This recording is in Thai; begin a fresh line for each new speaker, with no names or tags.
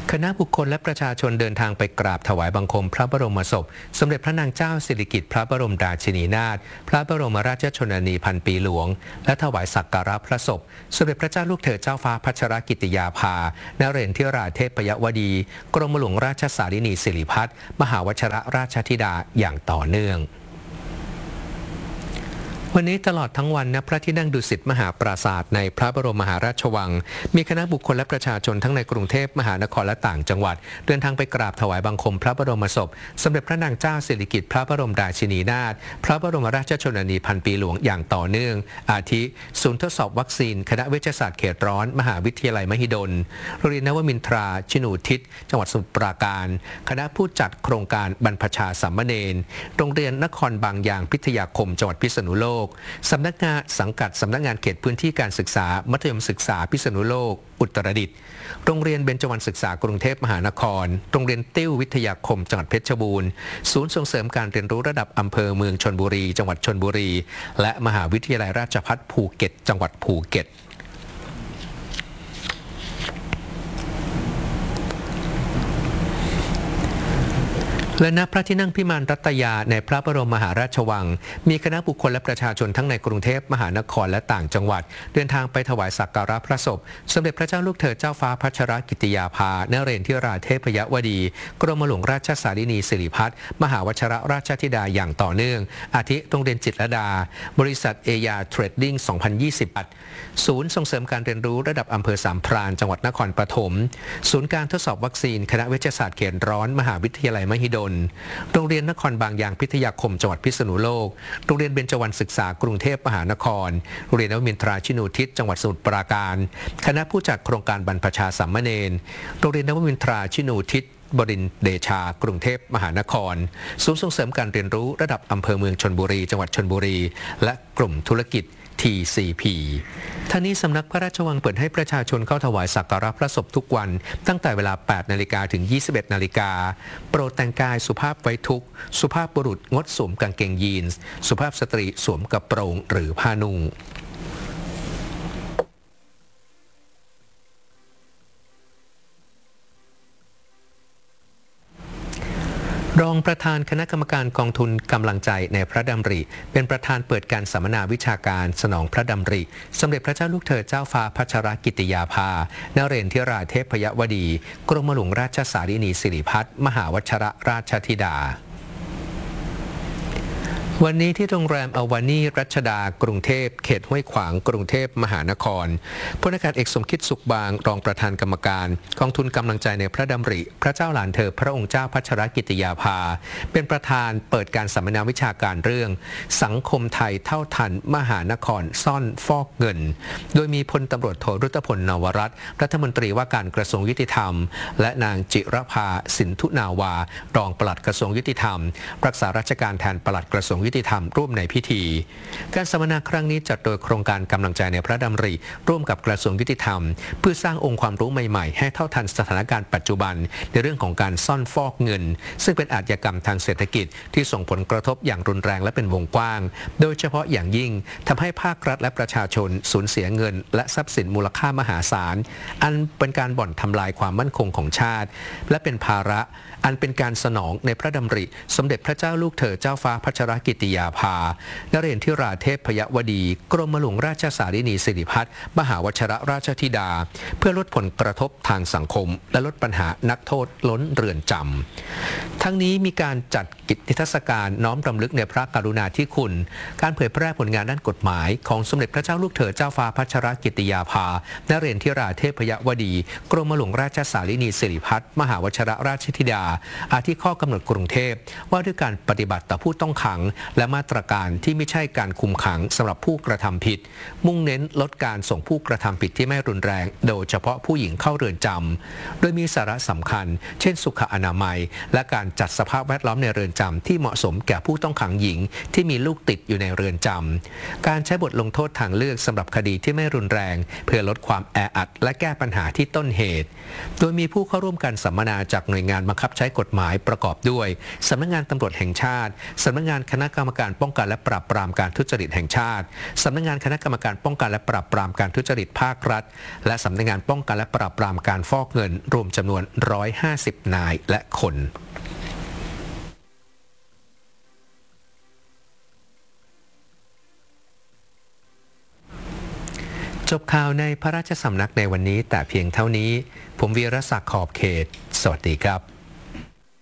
คณะบุคคลและประชาชนเดินทางไปกราบถวายบังคมพระบรมศพสมเด็จพระนางเจ้าสิริกิติ์พระบรมราชินีนาถพระบรมราชชนนีพันปีหลวงและถวายสักการะพระศพสมเด็จพระเจ้าลูกเธอเจ้าฟ้าพัชรกิติยาภานเรศทิราเทพยวดีกรมหลวงราชสารินีสิริพัฒน์มหาวชิรราชธิดาอย่างต่อเนื่องวันนี้ตลอดทั้งวันณพระที่นั่งดุสิตมหาปราสาทในพระบรมมหาราชวังมีคณะบุคคลและประชาชนทั้งในกรุงเทพมหานครและต่างจังหวัดเดินทางไปกราบถวายบังคมพระบรมศพสมเด็จพระนางเจ้าสิริกิติ์พระบรมราชินีนาถพระบรมราชชนนีพันปีหลวงอย่างต่อเนื่องอาทิศูนย์ทดสอบวัคซีนคณะเวชศาสตร์เขตร้อนมหาวิทยาลัยมหิดลโรงเรียนนวมินทราชินูทิศจังหวัดสมุทรปราการคณะผู้จัดโครงการบรรพชาสามเณรโรงเรียนนครบางยางพิทยาคมจังหวัดพิษณุโลกสำนักงานสังกัดสำนักงานเขตพื้นที่การศึกษามัธยมศึกษาพิษณุโลกอุตรดิตถ์โรงเรียนเบญจวรรณศึกษากรุงเทพมหานครโรงเรียนติ้ววิทยาคมจังหวัดเพชรบูรณ์ศูนย์ส่งเสริมการเรียนรู้ระดับอำเภอเมืองชลบุรีจังหวัดชลบุรีและมหาวิทยาลัยราชภัฏภูเก็ตจังหวัดภูเก็ตและณพระที่นั่งพิมานรัตยาในพระบรมมหาราชวังมีคณะบุคคลและประชาชนทั้งในกรุงเทพมหานครและต่างจังหวัดเดินทางไปถวายสักการะพระศพสมเด็จพระเจ้าลูกเธอเจ้าฟ้าพัชรกิติยาภานเรศทิราเทพยวดีกรมหลวงราชสารินีสิริพัฒน์มหาวชิรราชธิดาอย่างต่อเนื่องอาทิโรงเรียนจิตรลดาบริษัทเอยาเทรดดิ้ง 2020 ศูนย์ส่งเสริมการเรียนรู้ระดับอำเภอสามพรานจังหวัดนครปฐมศูนย์การทดสอบวัคซีนคณะเวชศาสตร์เขตร้อนมหาวิทยาลัยมหิดลโรงเรียนนครบางยางพิทยาคมจังหวัดพิษณุโลกโรงเรียนเบญจวรรณศึกษากรุงเทพมหานครโรงเรียนนวมินทราชินูทิศจังหวัดสมุทรปราการคณะผู้จัดโครงการบรรพชาสามเณรโรงเรียนนวมินทราชินูทิศบดินทร์เดชากรุงเทพมหานครศูนย์ส่งเสริมการเรียนรู้ระดับอำเภอเมืองชลบุรีจังหวัดชลบุรีและกลุ่มธุรกิจTCP ท่านี้สำนักพระราชวังเปิดให้ประชาชนเข้าถวายสักการะพระศพทุกวันตั้งแต่เวลา 8 นาฬิกาถึง 21 นาฬิกาโปรดแต่งกายสุภาพไว้ทุกข์สุภาพบุรุษงดสวมกางเกงยีนส์สุภาพสตรีสวมกระโปรงหรือผ้านุ่งรองประธานคณะกรรมการกองทุนกำลังใจในพระดำริเป็นประธานเปิดการสัมมนาวิชาการสนองพระดำริสมเด็จพระเจ้าลูกเธอเจ้าฟ้าพัชรกิติยาภานเรศทิราเทพยวดีกรมหลวงราชสารินีสิริพัฒน์มหาวชิรราชธิดาวันนี้ที่โรงแรมอวานีรัชดากรุงเทพเขตห้วยขวางกรุงเทพมหานครพลอากาศเอกสมคิดสุขบางรองประธานกรรมการกองทุนกำลังใจในพระดำริพระเจ้าหลานเธอพระองค์เจ้าพัชรกิติยาภาเป็นประธานเปิดการสัมมนาวิชาการเรื่องสังคมไทยเท่าทันมหานครซ่อนฟอกเงินโดยมีพลตำรวจโทรุตพลนวรัตน์รัฐมนตรีว่าการกระทรวงยุติธรรมและนางจิรภาสินธุนาวารองปลัดกระทรวงยุติธรรมรักษาราชการแทนปลัดกระทรวงยุติธรรมร่วมในพิธีการสัมมนาครั้งนี้จัดโดยโครงการกำลังใจในพระดำริร่วมกับกระทรวงยุติธรรมเพื่อสร้างองค์ความรู้ใหม่ๆให้เท่าทันสถานการณ์ปัจจุบันในเรื่องของการซ่อนฟอกเงินซึ่งเป็นอาชญากรรมทางเศรษฐกิจที่ส่งผลกระทบอย่างรุนแรงและเป็นวงกว้างโดยเฉพาะอย่างยิ่งทำให้ภาครัฐและประชาชนสูญเสียเงินและทรัพย์สินมูลค่ามหาศาลอันเป็นการบ่อนทำลายความมั่นคงของชาติและเป็นภาระอันเป็นการสนองในพระดำริสมเด็จพระเจ้าลูกเธอเจ้าฟ้าพัชรกิติยาภานเรศทิราเทพยวดีกรมหลวงราชสารินีสิริพัฒน์มหาวชิรราชธิดาเพื่อลดผลกระทบทางสังคมและลดปัญหานักโทษล้นเรือนจำทั้งนี้มีการจัดกิจนิทรรศการน้อมรำลึกในพระกรุณาธิคุณการเผยแพร่ผลงานด้านกฎหมายของสมเด็จพระเจ้าลูกเธอเจ้าฟ้าพัชรกิติยาภานเรศทิราเทพยวดีกรมหลวงราชสารินีสิริพัฒน์มหาวชิรราชธิดาอาทิข้อกำหนดกรุงเทพว่าด้วยการปฏิบัติต่อผู้ต้องขังและมาตรการที่ไม่ใช่การคุมขังสำหรับผู้กระทำผิดมุ่งเน้นลดการส่งผู้กระทำผิดที่ไม่รุนแรงโดยเฉพาะผู้หญิงเข้าเรือนจำโดยมีสาระสำคัญเช่นสุขอนามัยและการจัดสภาพแวดล้อมในเรือนจำที่เหมาะสมแก่ผู้ต้องขังหญิงที่มีลูกติดอยู่ในเรือนจำการใช้บทลงโทษทางเลือกสำหรับคดีที่ไม่รุนแรงเพื่อลดความแออัดและแก้ปัญหาที่ต้นเหตุโดยมีผู้เข้าร่วมการสัมมนาจากหน่วยงานบังคับใช้กฎหมายประกอบด้วยสำนักงานตำรวจแห่งชาติสำนักงานคณะกรรมการป้องกันและปราบปรามการทุจริตแห่งชาติสำนักงานคณะกรรมการป้องกันและปราบปรามการทุจริตภาครัฐและสำนักงานป้องกันและปราบปรามการฟอกเงินรวมจำนวน150นายและคนจบข่าวในพระราชสำนักในวันนี้แต่เพียงเท่านี้ผมวีรศักดิ์ขอบเขตสวัสดีครับ